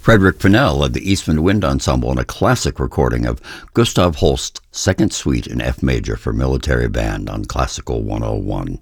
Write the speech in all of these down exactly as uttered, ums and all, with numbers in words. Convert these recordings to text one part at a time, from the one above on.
Frederick Fennell led the Eastman Wind Ensemble in a classic recording of Gustav Holst's Second Suite in F Major for Military Band on Classical one oh one.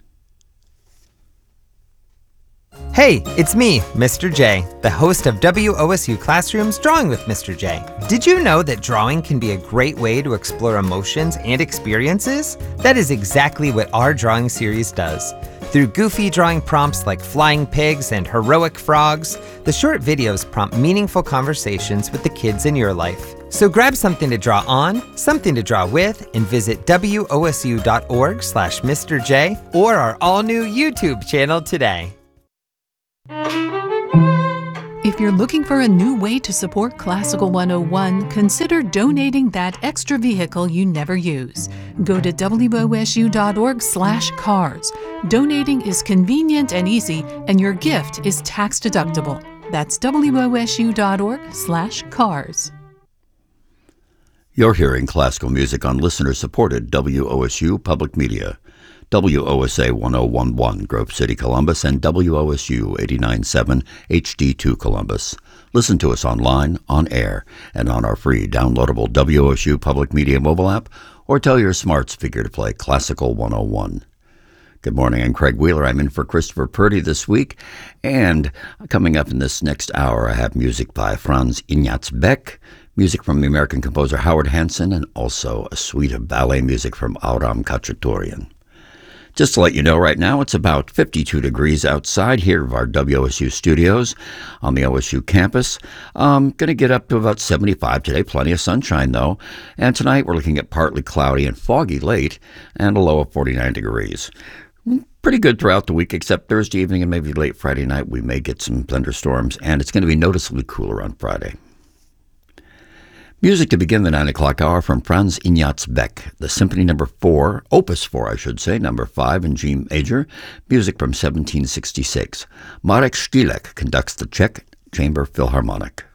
Hey, it's me, Mister J, the host of W O S U Classroom's Drawing with Mister J. Did you know that drawing can be a great way to explore emotions and experiences? That is exactly what our drawing series does. Through goofy drawing prompts like flying pigs and heroic frogs, the short videos prompt meaningful conversations with the kids in your life. So grab something to draw on, something to draw with, and visit W O S U dot org slash Mister J or our all-new YouTube channel today. If you're looking for a new way to support Classical one oh one, consider donating that extra vehicle you never use. Go to W O S U dot org slash cars. Donating is convenient and easy, and your gift is tax deductible. That's W O S U dot org slash cars. You're hearing classical music on listener-supported W O S U Public Media. W O S A one oh one point one Grove City, Columbus, and W O S U eighty-nine point seven H D two Columbus. Listen to us online, on air, and on our free downloadable W O S U Public Media mobile app, or tell your smart speaker to play Classical one oh one. Good morning, I'm Craig Wheeler. I'm in for Christopher Purdy this week, and coming up in this next hour, I have music by Franz Ignaz Beck, music from the American composer Howard Hanson, and also a suite of ballet music from Auram Khachaturian. Just to let you know, right now it's about fifty-two degrees outside here of our W O S U studios on the O S U campus. Um, going to get up to about seventy-five today, plenty of sunshine though. And tonight we're looking at partly cloudy and foggy late and a low of forty-nine degrees. Pretty good throughout the week, except Thursday evening and maybe late Friday night. We may get some thunderstorms, and it's going to be noticeably cooler on Friday. Music to begin the nine o'clock hour from Franz Ignaz Beck, the Symphony Number Four, Opus Four, I should say, Number Five in G major, music from seventeen sixty-six. Marek Štílek conducts the Czech Chamber Philharmonic.